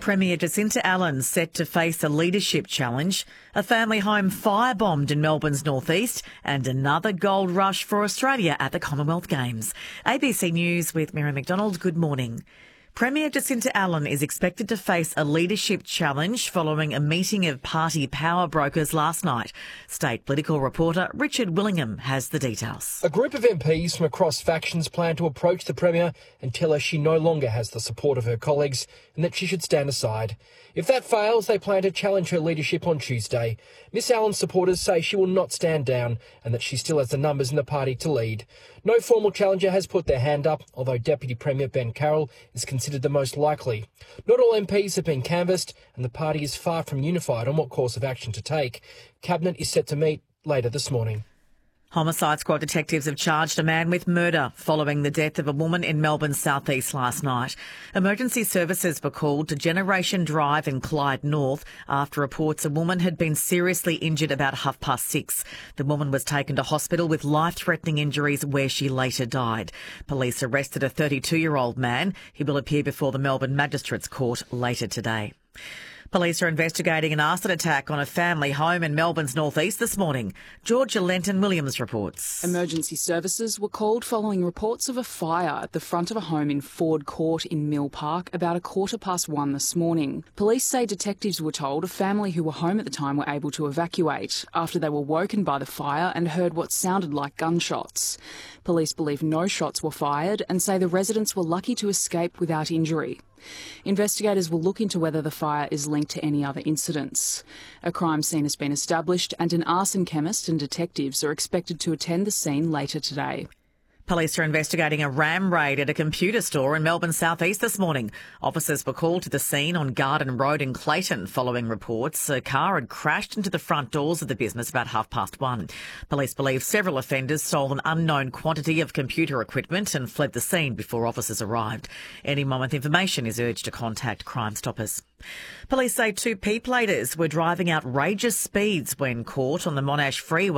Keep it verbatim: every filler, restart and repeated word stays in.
Premier Jacinta Allen set to face a leadership challenge, a family home firebombed in Melbourne's northeast, and another gold rush for Australia at the Commonwealth Games. A B C News with Mary McDonald. Good morning. Premier Jacinta Allen is expected to face a leadership challenge following a meeting of party power brokers last night. State political reporter Richard Willingham has the details. A group of M Ps from across factions plan to approach the Premier and tell her she no longer has the support of her colleagues and that she should stand aside. If that fails, they plan to challenge her leadership on Tuesday. Miss Allen's supporters say she will not stand down and that she still has the numbers in the party to lead. No formal challenger has put their hand up, although Deputy Premier Ben Carroll is considered the most likely. Not all M Ps have been canvassed, and the party is far from unified on what course of action to take. Cabinet is set to meet later this morning. Homicide Squad detectives have charged a man with murder following the death of a woman in Melbourne's southeast last night. Emergency services were called to Generation Drive in Clyde North after reports a woman had been seriously injured about half past six. The woman was taken to hospital with life-threatening injuries where she later died. Police arrested a thirty-two-year-old man. He will appear before the Melbourne Magistrates Court later today. Police are investigating an arson attack on a family home in Melbourne's northeast this morning. Georgia Lenton-Williams reports. Emergency services were called following reports of a fire at the front of a home in Ford Court in Mill Park about a quarter past one this morning. Police say detectives were told a family who were home at the time were able to evacuate after they were woken by the fire and heard what sounded like gunshots. Police believe no shots were fired and say the residents were lucky to escape without injury. Investigators will look into whether the fire is linked to any other incidents. A crime scene has been established and an arson chemist and detectives are expected to attend the scene later today. Police are investigating a ram raid at a computer store in Melbourne's southeast this morning. Officers were called to the scene on Garden Road in Clayton following reports a car had crashed into the front doors of the business about half past one. Police believe several offenders stole an unknown quantity of computer equipment and fled the scene before officers arrived. Anyone with information is urged to contact Crime Stoppers. Police say two P-platers were driving outrageous speeds when caught on the Monash Freeway.